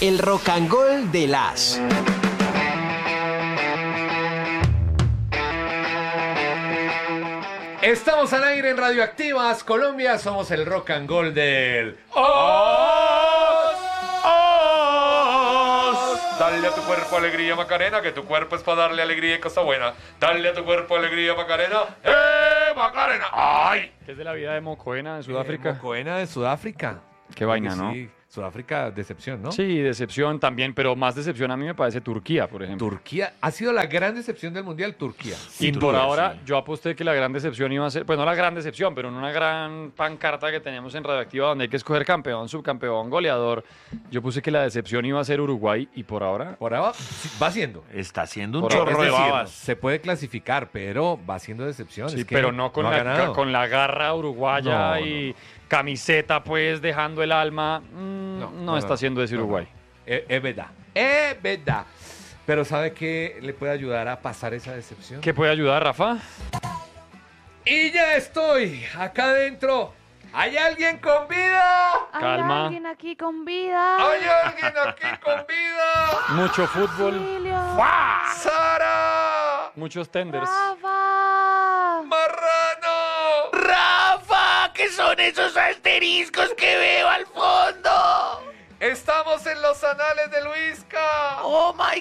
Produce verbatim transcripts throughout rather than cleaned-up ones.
El Rock and Roll de las. Estamos al aire en Radioactivas Colombia, somos el Rock and Roll del Os, Os. Dale a tu cuerpo alegría, Macarena, que tu cuerpo es para darle alegría y cosa buena. Dale a tu cuerpo alegría, Macarena. ¡Eh, Macarena! ¡Ay! ¿Qué es de la vida de Mocoena de Sudáfrica? Eh, Mocoena de Sudáfrica. Qué vaina, ¿no? Sí, Sudáfrica, decepción, ¿no? Sí, decepción también, pero más decepción a mí me parece Turquía, por ejemplo. Turquía ha sido la gran decepción del Mundial, Turquía. Y Sin por duda, ahora sí. yo aposté que la gran decepción iba a ser, pues no la gran decepción, pero en una gran pancarta que tenemos en Radioactiva donde hay que escoger campeón, subcampeón, goleador, yo puse que la decepción iba a ser Uruguay y por ahora... Por ahora sí, va siendo. Está haciendo un Por chorro Es de decir, babas. se puede clasificar, pero va siendo decepción. Sí, es que pero no con, ha la, ganado. con la garra uruguaya No, y no, camiseta pues dejando el alma. Mm, no, no, está no, haciendo ese no, no. Uruguay. Es, es verdad, es verdad. Pero ¿sabe qué le puede ayudar a pasar esa decepción? ¿Qué puede ayudar, Rafa? Y ya estoy acá adentro. ¿Hay alguien con vida? ¿Hay Calma. alguien aquí con vida? ¿Hay alguien aquí con vida? Mucho fútbol, Auxilio. ¡Sara! muchos tenders. Rafa. ¡Marrano! ¡Rafa! ¿Qué son esos asteriscos que veo al fondo? Estamos en los anales de Luisca. ¡Oh, my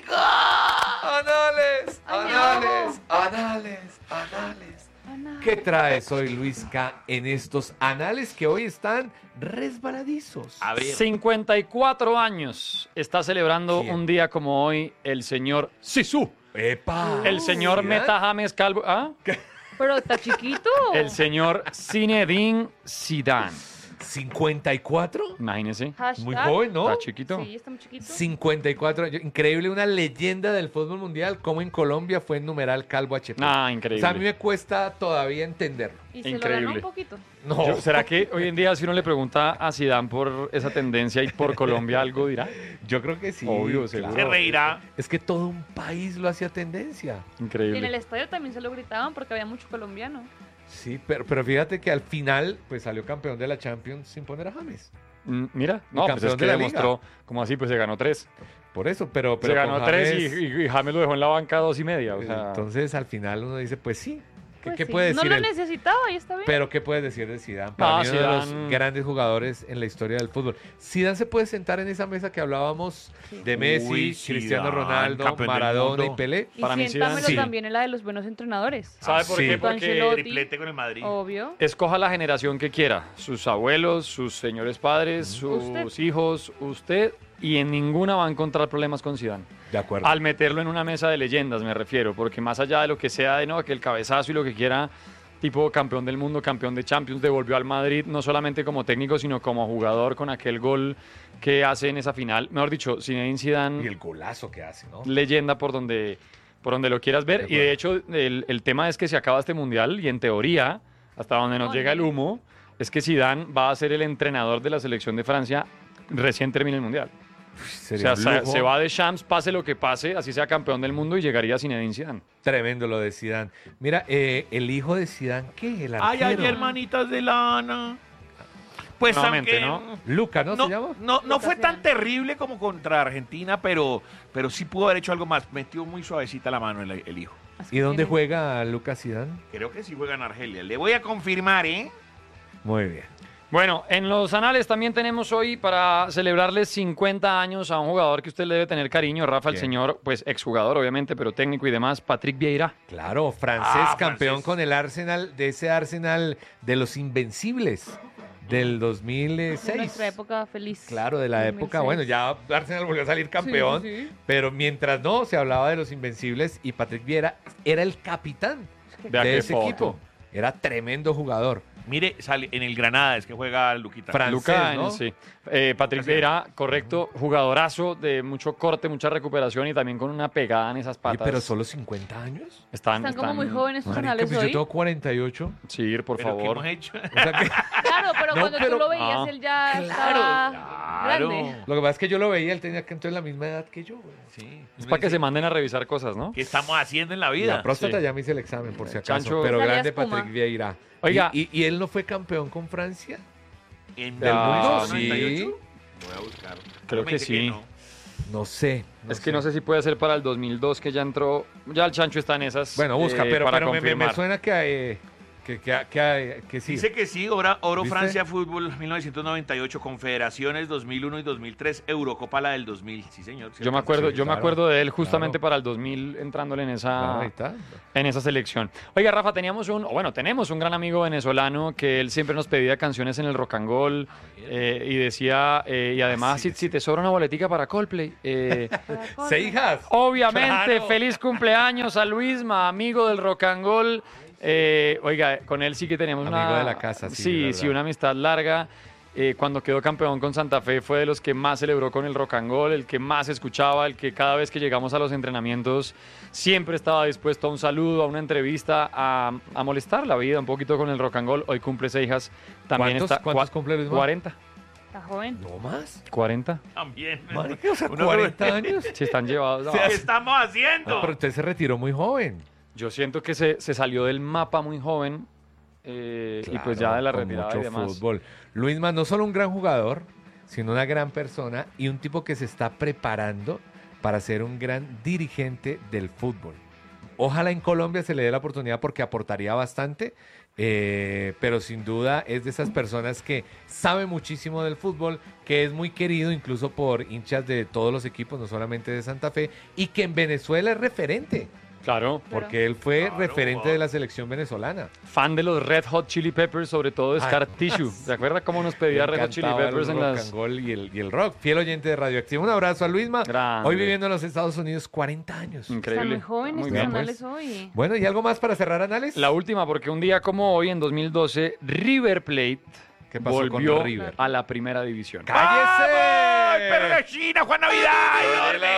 God! Anales, Ay, anales, anales, anales. Ana. ¿Qué traes hoy, Luisca, en estos anales que hoy están resbaladizos? A ver. cincuenta y cuatro años está celebrando ¿Quién? un día como hoy el señor Sisu. ¡Epa! El señor ¿Zidane? Meta James Calvo. ¿Ah? Pero está chiquito. El señor Zinedine Zidane. ¿cincuenta y cuatro? Imagínese. Hashtag. Muy joven, ¿no? Está chiquito. Sí, está muy chiquito. cincuenta y cuatro años. Increíble, una leyenda del fútbol mundial, como en Colombia fue en numeral Calvo H P. Ah, O increíble. sea, a mí me cuesta todavía entenderlo. Y se Increíble. lo ganó un poquito. No. Yo- ¿Será que hoy en día si uno le pregunta a Zidane por esa tendencia y por Colombia algo dirá? Yo creo que sí. Obvio, seguro. Se reirá. Es que todo un país lo hacía tendencia. Y en el Increíble. estadio también se lo gritaban porque había mucho colombiano. Sí, pero, pero fíjate que al final pues salió campeón de la Champions sin poner a James. Mm, Mira, Y no, pues campeón es que de la demostró, como así, pues se ganó tres. Por eso, pero, pero se ganó con tres James, y, y- y James lo dejó en la banca dos y media. O sea, entonces al final uno dice, pues sí. ¿Qué, Pues qué sí. puede decir No lo él? necesitaba y está bien. Pero ¿qué puedes decir de Zidane? Para No, mí uno de los Zidane- grandes jugadores en la historia del fútbol. Zidane se puede sentar en esa mesa que hablábamos de Messi, Uy, Cristiano Zidane, Ronaldo, campeón del Maradona y mundo. Pelé. Y para mí siéntamelo Zidane, sí. también en la de los buenos entrenadores. ¿sabe por sí. qué? Porque Ancelotti. Triplete con el Madrid. Obvio. escoja la generación que quiera. Sus abuelos, sus señores padres, sus Usted. hijos, usted. Y en ninguna va a encontrar problemas con Zidane. De acuerdo. Al meterlo en una mesa de leyendas, me refiero. Porque más allá de lo que sea de no, que el cabezazo y lo que quiera, tipo campeón del mundo, campeón de Champions, devolvió al Madrid no solamente como técnico, sino como jugador con aquel gol que hace en esa final. Mejor dicho, Zinedine Y Zidane, el golazo que hace, ¿no? leyenda por donde, por donde lo quieras ver. De Y de hecho, el, el tema es que se acaba este mundial y en teoría, hasta donde nos Oye. llega el humo, es que Zidane va a ser el entrenador de la selección de Francia recién termine el mundial. O Sería sea, un se, lujo. se va de Champs, pase lo que pase, así sea campeón del mundo y llegaría Zinedine Zidane. Tremendo lo de Zidane. Mira, eh, el hijo de Zidane, ¿qué? El Ay, arquero. ay, hermanitas de lana. Pues Nuevamente, aunque ¿no? Luca, ¿no, no, se llama? no, no fue Lucas tan Zidane. terrible como contra Argentina, pero, pero sí pudo haber hecho algo más. Metió muy suavecita la mano el, el hijo. Así ¿Y dónde tiene. juega Lucas Zidane? Creo que sí juega en Argelia. Le voy a confirmar, ¿eh? Muy bien. Bueno, en los anales también tenemos hoy para celebrarles cincuenta años a un jugador que usted le debe tener cariño, Rafa, el ¿Quién? señor, pues exjugador obviamente, pero técnico y demás, Patrick Vieira. Claro, francés, Ah, campeón francés. con el Arsenal, de ese Arsenal de los Invencibles del dos mil De seis. nuestra época feliz. Claro, de la dos mil época, seis. bueno, ya Arsenal volvió a salir campeón, Sí, sí, sí. pero mientras no, se hablaba de los Invencibles y Patrick Vieira era el capitán Vea de qué ese foto. equipo. Era tremendo jugador. Mire, sale en el Granada, es que juega Luquita. Francés, Luca, ¿no? sí. Eh, Patrick Vieira, correcto, jugadorazo de mucho corte, mucha recuperación y también con una pegada en esas Oye, patas. pero solo cincuenta años. Están, Están como muy jóvenes sus Marica, anales pues yo hoy. tengo cuarenta y ocho. Sí, por Pero ¿qué favor. hemos hecho? O sea que, Claro, pero No, cuando pero- tú lo veías, Ah. él ya Claro, estaba claro. grande. lo que pasa es que yo lo veía, él tenía que entonces la misma edad que yo. güey. Sí. Es para que se manden a revisar cosas, ¿no? ¿Qué estamos haciendo en la vida? La próstata Sí. ya me hice el examen, por si acaso. Chancho- pero Salía grande espuma. Patrick Vieira. Oiga. ¿Y, y, y él no fue campeón con Francia? ¿En Del Ah, mundo, noventa y sí. ocho? Voy a buscar. Creo Me que dice sí. no. No sé. Es que no sé si puede ser para el dos mil dos que ya entró. Ya el Chancho está en esas. Bueno, busca, eh, pero, para pero me, me- me confirmar. suena que, eh, que, que, que, que sí. Dice que sí, Ora- Oro ¿Viste? Francia Fútbol mil novecientos noventa y ocho, Confederaciones dos mil uno y dos mil tres, Eurocopa la del dos mil. Sí, señor. sí, Yo me acuerdo, Sí, yo me claro, acuerdo de él justamente claro. para el dos mil entrándole en esa, Claro, ahí está. en esa selección. Oiga, Rafa, teníamos un, o bueno, tenemos un gran amigo venezolano que él siempre nos pedía canciones en el rock and roll eh, y decía, eh, y además, si, si te sobra una boletica para Coldplay, eh, Seijas. obviamente, Claro. feliz cumpleaños a Luisma, amigo del rock and roll. Eh, oiga, con él sí que tenemos Amigo una... de la casa, sí, Sí, es sí, verdad. una amistad larga. Eh, cuando quedó campeón con Santa Fe fue de los que más celebró con el rock and roll, el que más escuchaba, el que cada vez que llegamos a los entrenamientos siempre estaba dispuesto a un saludo, a una entrevista, a, a molestar la vida un poquito con el rock and roll. Hoy cumple seis hijas. También ¿Cuántos- está, cuántos cua- cumple Luisma? cuarenta. Está joven. ¿No más? cuarenta. También. Marica, o sea, Uno- cuarenta años. Sí, están llevados. ¿Qué estamos haciendo? No, pero usted se retiró muy joven. Yo siento que se, se salió del mapa muy joven eh, y pues ya Claro, de la con retirada mucho y demás. fútbol. Luisma no solo un gran jugador, sino una gran persona y un tipo que se está preparando para ser un gran dirigente del fútbol. Ojalá en Colombia se le dé la oportunidad porque aportaría bastante, eh, pero sin duda es de esas personas que sabe muchísimo del fútbol, que es muy querido incluso por hinchas de todos los equipos, no solamente de Santa Fe, y que en Venezuela es referente, Claro. porque él fue Claro, referente wow. de la selección venezolana. Fan de los Red Hot Chili Peppers, sobre todo de Ay, Scar Tissue. ¿Se acuerda cómo nos pedía Le Red Hot Chili encantaba Peppers el en rock las... and roll y el, y el rock. Fiel oyente de Radioactivo. Un abrazo a Luisma. Grande. Hoy viviendo en los Estados Unidos, cuarenta años. Increíble. Están muy jóvenes Muy estos bien. anales pues. hoy. Bueno, ¿y algo más para cerrar, Anales? La última, porque un día como hoy, en dos mil doce, River Plate ¿Qué pasó con volvió River? a la primera división. ¡Cállese! ¡Ay, perro de China, Juan Navidad! Sos de la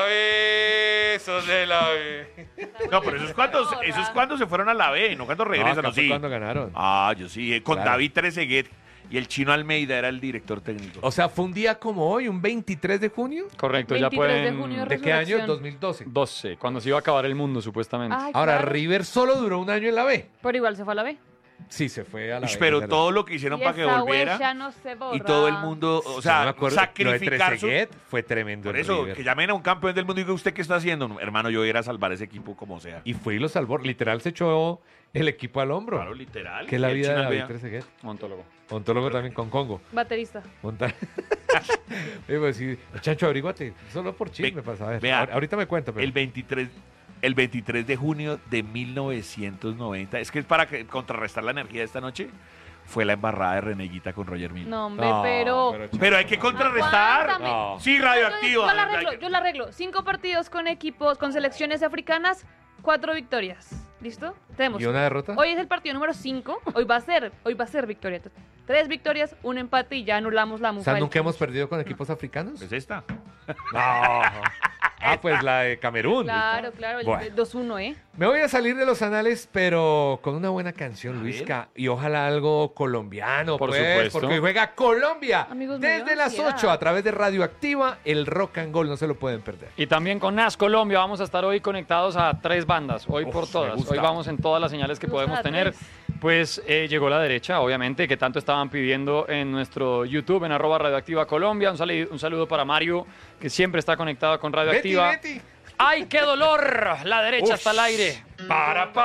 B, sos de la B. No, pero eso es cuando, eso es cuando se fueron a la B, no cuando No, regresan, acá ¿no? fue Sí. cuando ganaron. Ah, yo sí, eh, con Claro. David Trezeguet y el Chino Almeida era el director técnico. O sea, fue un día como hoy, un veintitrés de junio. Correcto, ya veintitrés de pueden... junio ¿De qué año? Resurrección. dos mil doce. doce, cuando se iba a acabar el mundo, supuestamente. Ay, Ahora, claro. River solo duró un año en la B. Pero igual se fue a la B. Sí, se fue a la Ush, B. pero es verdad. todo lo que hicieron Y para que esa volviera huella no se borra. y todo el mundo, o Yo sea, me acuerdo, lo de sacrificar su... Trezeguet fue tremendo. Por en eso, River. que llamen a un campeón del mundo y diga, ¿usted qué está haciendo? No, hermano, yo voy a ir a salvar ese equipo como sea. Y fue y lo salvó. Literal se echó el equipo al hombro. Claro, literal. Que es la El vida de Chino David Almeida. Trezeguet. Ontólogo. Ontólogo también con Congo. Baterista. Montar. Oye, pues sí, Chancho, averíguate. Solo por chisme, Ve- para saber. vea, Ahor- Ahorita me cuento, pero... El veintitrés, el veintitrés de junio de mil novecientos noventa, es que es para que, contrarrestar la energía de esta noche, fue la embarrada de Reneguita con Roger Milla. No, hombre, No, pero... Chancho, Pero hay que contrarrestar. Aguántame. No. Sí, Yo, radioactivo. yo la arreglo, yo la arreglo. Cinco partidos con equipos, con selecciones africanas, cuatro victorias. ¿Listo? Tenemos. ¿Y una derrota? Hoy es el partido número cinco. Hoy va a ser, hoy va a ser victoria. Tres victorias, un empate y ya anulamos la O mufa. sea, del ¿nunca hemos Chancho. perdido con equipos africanos? Es esta. No. Ah, pues la de Camerún. Claro, claro, el Bueno. dos uno, ¿eh? Me voy a salir de los anales, pero con una buena canción, A Luisca. Y ojalá algo colombiano, Por pues, supuesto. porque juega Colombia. Amigos, me dio Desde las ansiedad. ocho a través de Radioactiva, el rock and roll, no se lo pueden perder. Y también con Nas Colombia vamos a estar hoy conectados a tres bandas, hoy Uf, por me todas. gusta. Hoy vamos en todas las señales que Me gusta podemos la tener. tres. Pues eh, llegó la derecha, obviamente, que tanto estaban pidiendo en nuestro YouTube, en arroba Radioactiva Colombia. Un, sali- un saludo para Mario, que siempre está conectado con Radioactiva. Betty, Betty. ¡Ay, qué dolor! La derecha Uf. está al aire. Para, para.